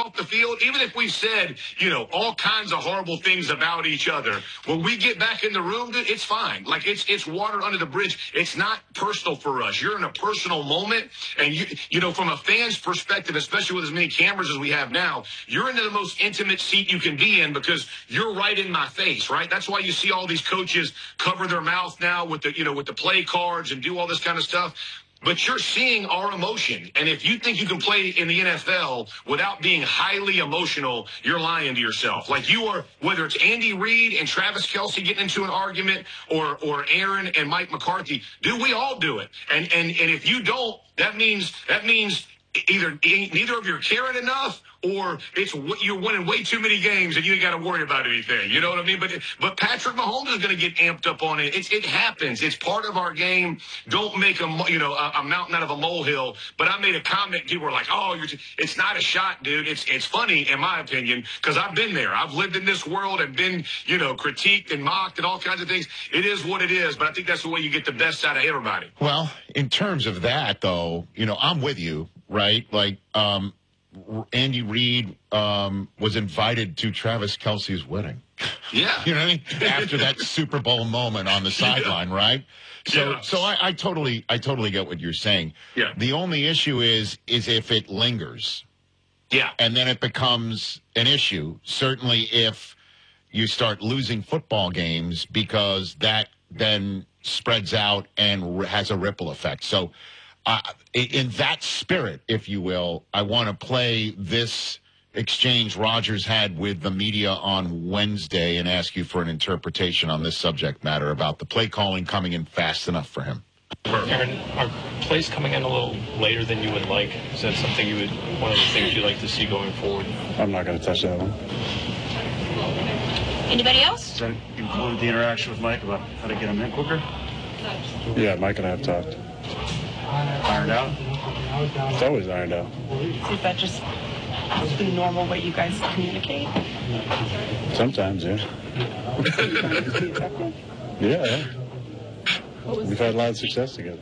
off the field, even if we said, all kinds of horrible things about each other, when we get back in the room, dude, it's fine. Like, it's water under the bridge. It's not personal for us. You're in a personal moment, and from a fan's perspective, especially with as many cameras as we have now, you're in the most intimate seat you can be in because you're right in my face, right? That's why you see all these coaches cover their mouth now with the play cards and do all this kind of stuff. But you're seeing our emotion. And if you think you can play in the NFL without being highly emotional, you're lying to yourself. Like, you are, whether it's Andy Reid and Travis Kelce getting into an argument or Aaron and Mike McCarthy, dude, we all do it. And if you don't, that means either neither of you are caring enough, or you're winning way too many games and you ain't got to worry about anything. You know what I mean? But Patrick Mahomes is going to get amped up on it. It happens. It's part of our game. Don't make a mountain out of a molehill. But I made a comment. People were like, "Oh, it's not a shot, dude." It's funny, in my opinion, because I've been there. I've lived in this world and been, critiqued and mocked and all kinds of things. It is what it is. But I think that's the way you get the best out of everybody. Well, in terms of that, though, I'm with you, right? Like, Andy Reid was invited to Travis Kelce's wedding. Yeah. You know what I mean? After that Super Bowl moment on the sideline, right? So I totally get what you're saying. Yeah. The only issue is if it lingers. Yeah. And then it becomes an issue, certainly if you start losing football games, because that then spreads out and has a ripple effect. So in that spirit, if you will, I want to play this exchange Rodgers had with the media on Wednesday and ask you for an interpretation on this subject matter about the play calling coming in fast enough for him. Aaron, are plays coming in a little later than you would like? Is that something one of the things you'd like to see going forward? I'm not going to touch that one. Anybody else? Does that include the interaction with Mike about how to get him in quicker? Yeah, Mike and I have talked. Ironed out? It's always ironed out. Is that just the normal way you guys communicate? Sometimes, yeah. Yeah. We've had a lot of success together.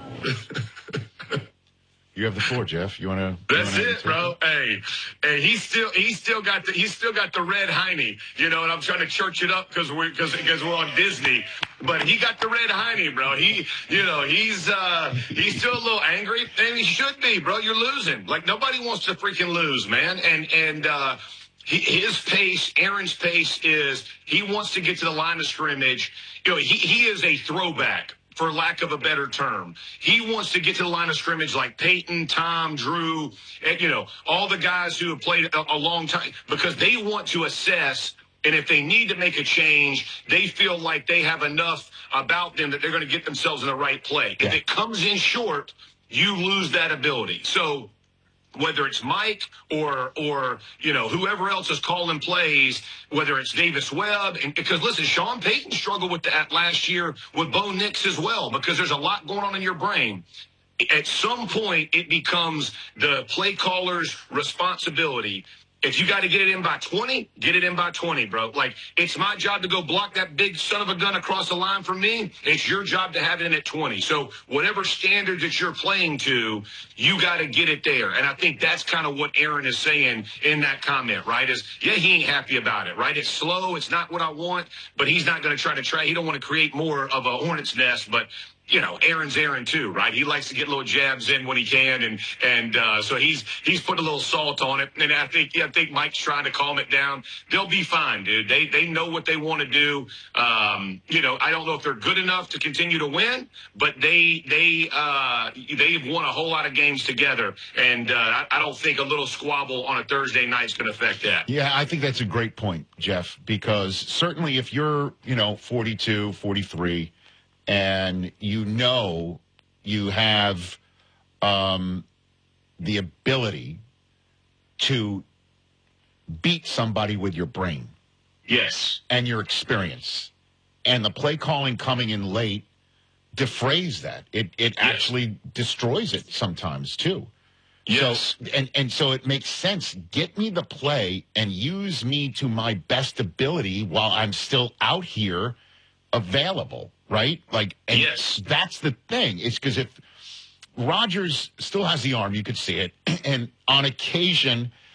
You have the floor, Jeff. You want to? That's it, bro. Hey, he's still got the red Heine. And I'm trying to church it up because we're on Disney. But he got the red Heine, bro. He's still a little angry, and he should be, bro. You're losing. Like, nobody wants to freaking lose, man. And his pace, Aaron's pace is he wants to get to the line of scrimmage. He is a throwback, for lack of a better term. He wants to get to the line of scrimmage like Peyton, Tom, Drew, and, all the guys who have played a long time, because they want to assess. And if they need to make a change, they feel like they have enough about them that they're going to get themselves in the right play. Yeah. If it comes in short, you lose that ability. So whether it's Mike or whoever else is calling plays, whether it's Davis Webb, and because listen, Sean Payton struggled with that last year with Bo Nix as well, because there's a lot going on in your brain. At some point, it becomes the play caller's responsibility. If you got to get it in by 20, get it in by 20, bro. Like, it's my job to go block that big son of a gun across the line for me. It's your job to have it in at 20. So whatever standard that you're playing to, you got to get it there. And I think that's kind of what Aaron is saying in that comment, right? He ain't happy about it, right? It's slow. It's not what I want, but he's not going to try. He don't want to create more of a hornet's nest, but Aaron's Aaron too, right? He likes to get little jabs in when he can, and so he's put a little salt on it. And I think Mike's trying to calm it down. They'll be fine, dude. They know what they want to do. I don't know if they're good enough to continue to win, but they've won a whole lot of games together, and I don't think a little squabble on a Thursday night is going to affect that. Yeah, I think that's a great point, Jeff, because certainly if you're 42, 43. And you have the ability to beat somebody with your brain. Yes. And your experience. And the play calling coming in late defrays that. It actually destroys it sometimes, too. Yes. So, and so it makes sense. Get me the play and use me to my best ability while I'm still out here available. Right? Yes. That's the thing. It's because if Rodgers still has the arm, you could see it, and on occasion